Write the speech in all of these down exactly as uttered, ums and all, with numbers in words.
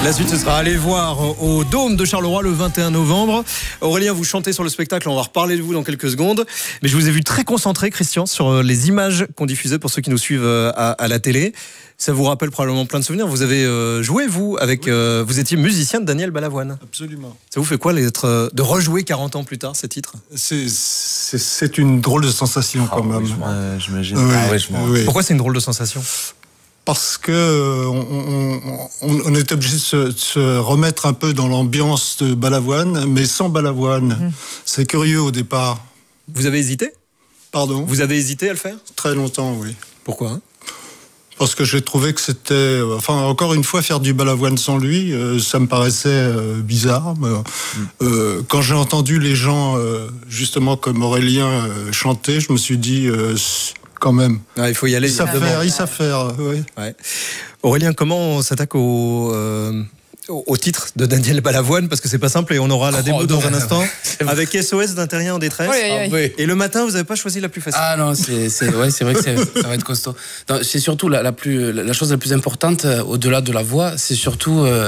La suite, ce sera aller voir au Dôme de Charleroi le vingt et un novembre. Aurélien, vous chantez sur le spectacle, on va reparler de vous dans quelques secondes. Mais je vous ai vu très concentré, Christian, sur les images qu'on diffusait pour ceux qui nous suivent à, à la télé. Ça vous rappelle probablement plein de souvenirs. Vous avez euh, joué, vous, avec, euh, vous étiez musicien de Daniel Balavoine. Absolument. Ça vous fait quoi d'être, de rejouer quarante ans plus tard ces titres? C'est, c'est, c'est une drôle de sensation quand oh, même. Oui, euh, j'imagine. Oui, ah, ouais, je oui. Pourquoi c'est une drôle de sensation? Parce que on, on, on est obligé de se, de se remettre un peu dans l'ambiance de Balavoine, mais sans Balavoine. Mmh. C'est curieux au départ. Vous avez hésité? Pardon? Vous avez hésité à le faire? Très longtemps, oui. Pourquoi hein? Parce que j'ai trouvé que c'était... Enfin, encore une fois, faire du Balavoine sans lui, euh, ça me paraissait euh, bizarre. Mais, mmh. euh, quand j'ai entendu les gens, euh, justement, comme Aurélien, euh, chanter, je me suis dit... Euh, quand même. Ah, il faut y aller. Ils savent faire, ils savent faire, oui. Ouais. Aurélien, comment on s'attaque au, euh, au, au titre de Daniel Balavoine? Parce que c'est pas simple et on aura la démo oh, dans non. un instant. Avec S O S d'un terrien en détresse. Oui, oui, oui. Et le matin, vous n'avez pas choisi la plus facile. Ah non, c'est, c'est, ouais, c'est vrai que c'est, ça va être costaud. Non, c'est surtout la, la, plus, la chose la plus importante, euh, au-delà de la voix, c'est surtout euh,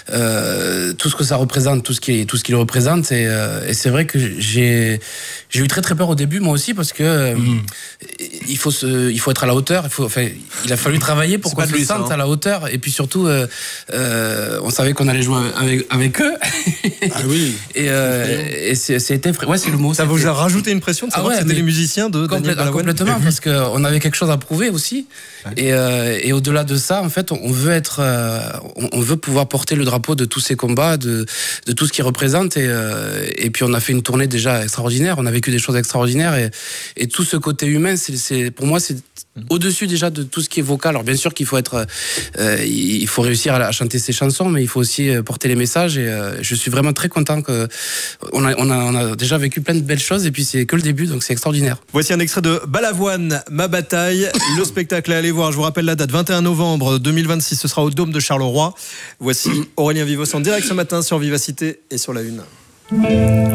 euh, tout ce que ça représente, tout ce qui, tout ce qu'il représente. Et, euh, et c'est vrai que j'ai, j'ai eu très très peur au début, moi aussi, parce que euh, mmh. il, faut se, il faut être à la hauteur. Il, faut, enfin, il a fallu travailler pour qu'on se lui, sente ça, hein. à la hauteur. Et puis surtout, euh, euh, on savait qu'on allait jouer avec, avec eux. Ah oui. Et, euh, et c'est, c'était, ouais, c'est le mot. Ça vous a rajouté une pression de savoir ah ouais, que c'était les musiciens de Daniel Balavoine? Complètement, parce qu'on avait quelque chose à prouver aussi. Ouais. Et, euh, et au-delà de ça, en fait, on veut être, euh, on, on veut pouvoir porter le drapeau de tous ces combats, de, de tout ce qu'ils représentent. Et, euh, et puis on a fait une tournée déjà extraordinaire. On a vécu des choses extraordinaires. Et, et tout ce côté humain, c'est, c'est, pour moi, c'est au-dessus déjà de tout ce qui est vocal. Alors bien sûr qu'il faut être, euh, il faut réussir à chanter ses chansons, mais il faut aussi porter les messages. Et euh, je suis vraiment très content que on a, on a, on a déjà vécu plein de belles choses. Et puis c'est que le début, donc c'est extraordinaire. Voici un extrait de Balavoine, Ma Bataille. Le spectacle à aller voir. Je vous rappelle la date, vingt et un novembre deux mille vingt-six. Ce sera au Dôme de Charleroi. Voici Aurélien Vivos en direct ce matin sur Vivacité et sur La Une.